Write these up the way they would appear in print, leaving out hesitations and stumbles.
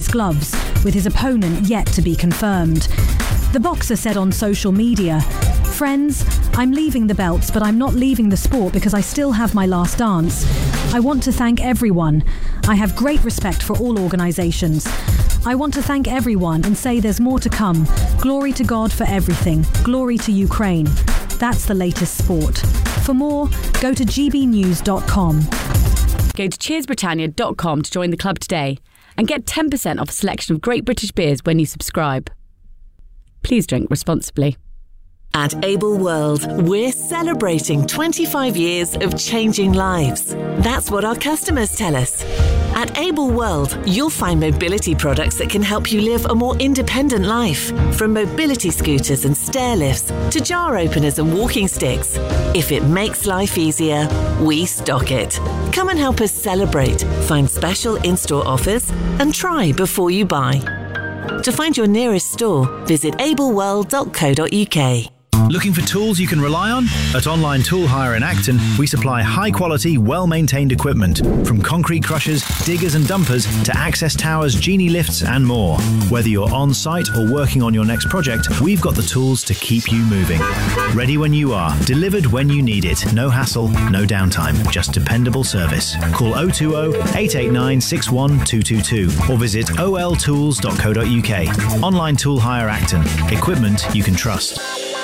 kid's gloves, with his opponent yet to be confirmed. The boxer said on social media, "Friends, I'm leaving the belts, but I'm not leaving the sport because I still have my last dance. I want to thank everyone. I have great respect for all organisations. I want to thank everyone and say there's more to come. Glory to God for everything. Glory to Ukraine." That's the latest sport. For more, go to gbnews.com. Go to cheersbritannia.com to join the club today and get 10% off a selection of great British beers when you subscribe. Please drink responsibly. At Able World, we're celebrating 25 years of changing lives. That's what our customers tell us. At Able World, you'll find mobility products that can help you live a more independent life. From mobility scooters and stair lifts to jar openers and walking sticks. If it makes life easier, we stock it. Come and help us celebrate, find special in-store offers and try before you buy. To find your nearest store, visit ableworld.co.uk. Looking for tools you can rely on? At Online Tool Hire in Acton, we supply high-quality, well-maintained equipment, from concrete crushers, diggers and dumpers to access towers, genie lifts and more. Whether you're on-site or working on your next project, we've got the tools to keep you moving. Ready when you are, delivered when you need it. No hassle, no downtime, just dependable service. Call 020-889-61222 or visit oltools.co.uk. Online Tool Hire Acton. Equipment you can trust.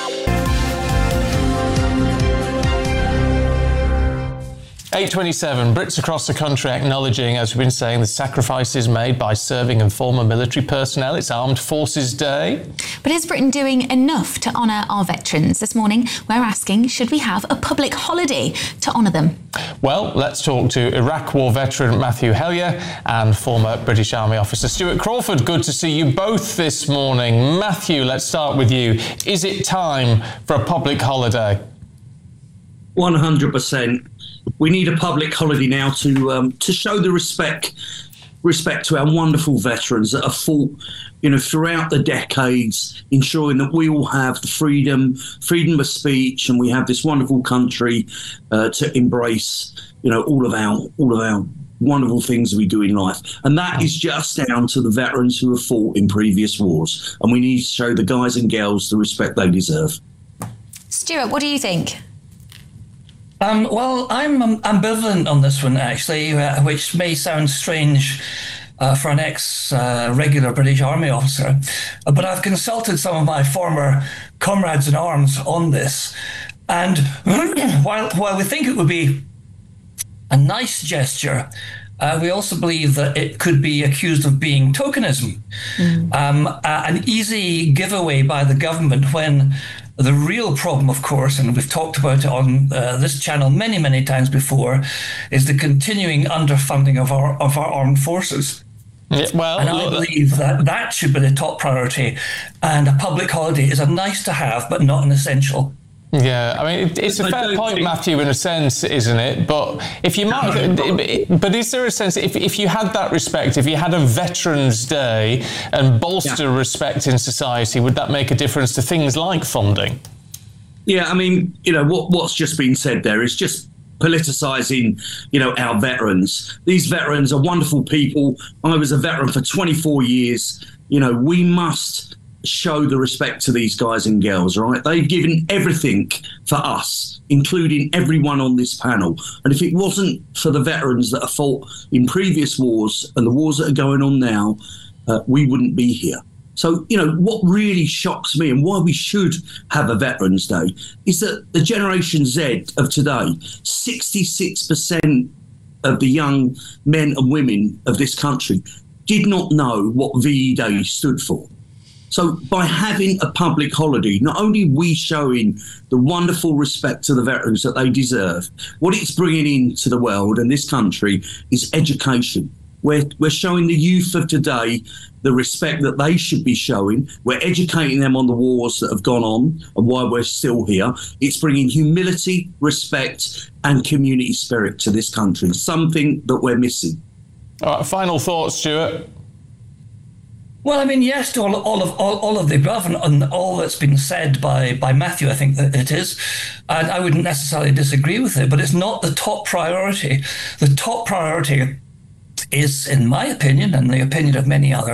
8:27, Brits across the country acknowledging, as we've been saying, the sacrifices made by serving and former military personnel. It's Armed Forces Day. But is Britain doing enough to honour our veterans? This morning, we're asking, should we have a public holiday to honour them? Well, let's talk to Iraq War veteran Matthew Hellier and former British Army officer Stuart Crawford. Good to see you both this morning. Matthew, let's start with you. Is it time for a public holiday? 100%. We need a public holiday now to show the respect to our wonderful veterans that have fought, throughout the decades, ensuring that we all have the freedom of speech, and we have this wonderful country to embrace, all of our wonderful things we do in life. And that is just down to the veterans who have fought in previous wars. And we need to show the guys and girls the respect they deserve. Stuart, what do you think? Well, I'm ambivalent on this one, actually, which may sound strange for an ex-regular British Army officer. But I've consulted some of my former comrades in arms on this. And while we think it would be a nice gesture, we also believe that it could be accused of being tokenism, an easy giveaway by the government when the real problem, of course, and we've talked about it on this channel many, many times before, is the continuing underfunding of our armed forces. Yeah, well, and I believe that should be the top priority. And a public holiday is a nice to have, but not an essential. Yeah, I mean, it's a fair point, Matthew, in a sense, isn't it? But if you might, but is there a sense, if you had that respect, if you had a Veterans Day and bolster respect in society, would that make a difference to things like funding? Yeah, I mean, what's just been said there is just politicising, our veterans. These veterans are wonderful people. I was a veteran for 24 years. We must show the respect to these guys and girls, right? They've given everything for us, including everyone on this panel. And if it wasn't for the veterans that have fought in previous wars and the wars that are going on now, we wouldn't be here. So, what really shocks me and why we should have a Veterans Day is that the Generation Z of today, 66% of the young men and women of this country did not know what VE Day stood for. So by having a public holiday, not only are we showing the wonderful respect to the veterans that they deserve, what it's bringing into the world and this country is education. We're showing the youth of today the respect that they should be showing. We're educating them on the wars that have gone on and why we're still here. It's bringing humility, respect and community spirit to this country, something that we're missing. All right, final thoughts, Stuart. Well, I mean, yes to all of the above and all that's been said by Matthew, I think that it is. And I wouldn't necessarily disagree with it, but it's not the top priority. The top priority is, in my opinion, and the opinion of many others,